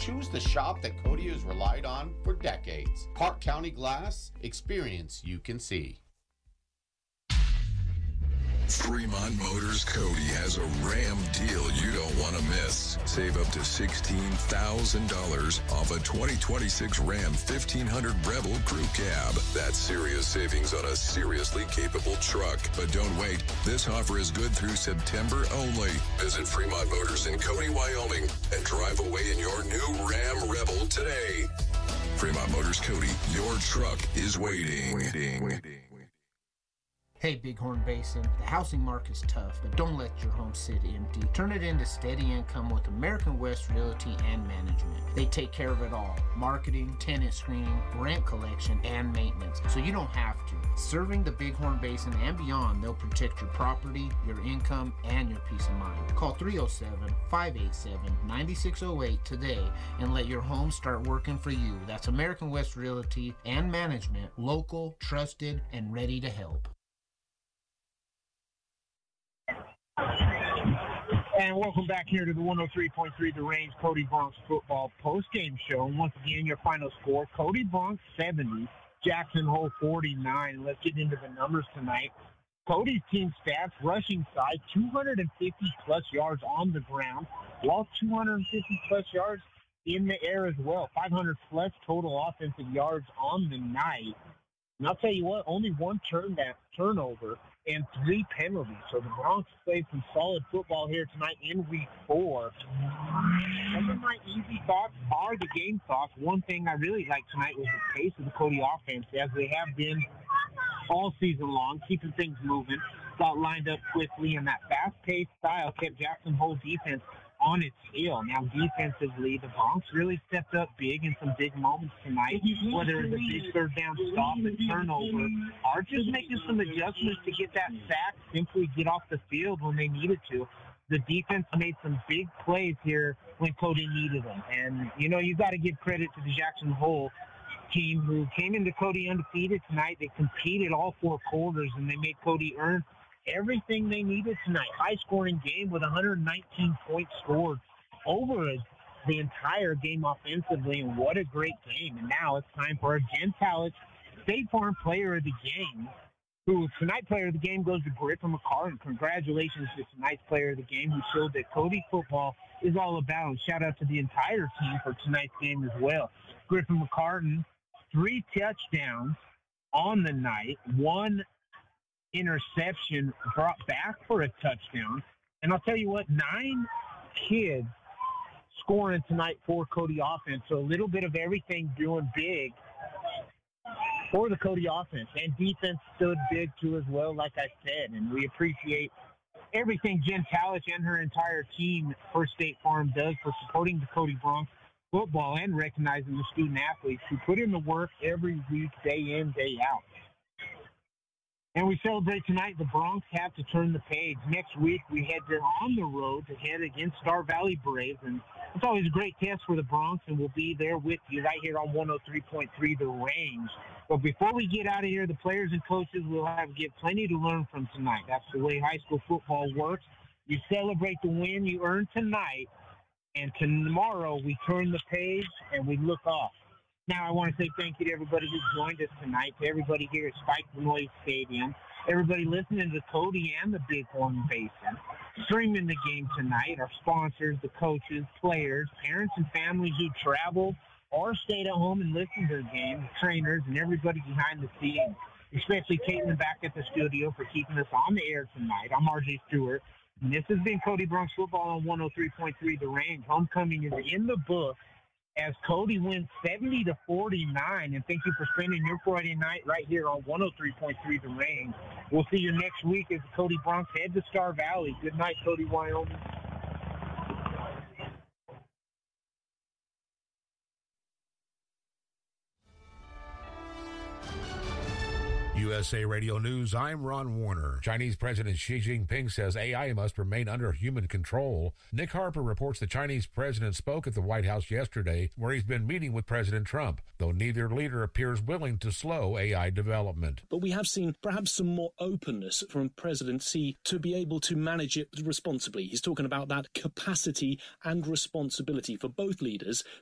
choose the shop that Cody has relied on for decades. Park County Glass, experience you can see. Fremont Motors Cody has a Ram deal you don't want to miss. Save up to $16,000 off a 2026 Ram 1500 Rebel Crew Cab. That's serious savings on a seriously capable truck. But don't wait. This offer is good through September only. Visit Fremont Motors in Cody, Wyoming, and drive away in your new Ram Rebel today. Fremont Motors Cody, your truck is waiting. Hey, Bighorn Basin, the housing market is tough, but don't let your home sit empty. Turn it into steady income with American West Realty and Management. They take care of it all. Marketing, tenant screening, rent collection, and maintenance, so you don't have to. Serving the Bighorn Basin and beyond, they'll protect your property, your income, and your peace of mind. Call 307-587-9608 today and let your home start working for you. That's American West Realty and Management, local, trusted, and ready to help. And welcome back here to the 103.3 The Range Cody Bronx football postgame show. And once again, your final score, Cody Bronx 70, Jackson Hole 49. Let's get into the numbers tonight. Cody's team stats, rushing side, 250-plus yards on the ground, while 250-plus yards in the air as well. 500-plus total offensive yards on the night. And I'll tell you what, only one turnover and 3 penalties. So the Bronx played some solid football here tonight in week 4. Some of my easy thoughts are the game thoughts. One thing I really liked tonight was the pace of the Cody offense, as they have been all season long, keeping things moving, got lined up quickly, and that fast-paced style kept Jackson Hole defense on its heel. Now, defensively, the Bronx really stepped up big in some big moments tonight, whether it's a big third down stop and turnover, or just making some adjustments to get that sack, simply get off the field when they needed to. The defense made some big plays here when Cody needed them. And, you know, you got to give credit to the Jackson Hole team who came into Cody undefeated tonight. They competed all 4 quarters, and they made Cody earn everything they needed tonight. High-scoring game with 119 points scored over the entire game offensively, and what a great game. And now it's time for our Jen Talich State Farm Player of the Game, who tonight's Player of the Game goes to Griffin McCartan. Congratulations to tonight's Player of the Game, who showed that Cody football is all about. And shout out to the entire team for tonight's game as well. Griffin McCartan, 3 touchdowns on the night, 1 interception brought back for a touchdown. And I'll tell you what, 9 kids scoring tonight for Cody offense. So a little bit of everything doing big for the Cody offense. And defense stood big too as well, like I said. And we appreciate everything Jen Talich and her entire team for State Farm does for supporting the Cody Bronx football and recognizing the student athletes who put in the work every week, day in, day out. And we celebrate tonight. The Bronx have to turn the page. Next week, we head on the road to head against Star Valley Braves. And it's always a great test for the Bronx, and we'll be there with you right here on 103.3 The Range. But before we get out of here, the players and coaches will give plenty to learn from tonight. That's the way high school football works. You celebrate the win you earned tonight, and tomorrow we turn the page and we look off. Now, I want to say thank you to everybody who joined us tonight, to everybody here at Spike Benoist Stadium, everybody listening to Cody and the Bighorn Basin, streaming the game tonight, our sponsors, the coaches, players, parents and families who traveled or stayed at home and listened to the game, the trainers, and everybody behind the scenes, especially Caitlin back at the studio for keeping us on the air tonight. I'm RJ Stewart, and this has been Cody Bronx Football on 103.3 The Range. Homecoming is in the book as Cody wins 70-49. And thank you for spending your Friday night right here on 103.3 The Range. We'll see you next week as the Cody Bronx head to Star Valley. Good night, Cody, Wyoming. USA Radio News, I'm Ron Warner. Chinese President Xi Jinping says AI must remain under human control. Nick Harper reports the Chinese president spoke at the White House yesterday, where he's been meeting with President Trump, though neither leader appears willing to slow AI development. But we have seen perhaps some more openness from President Xi to be able to manage it responsibly. He's talking about that capacity and responsibility for both leaders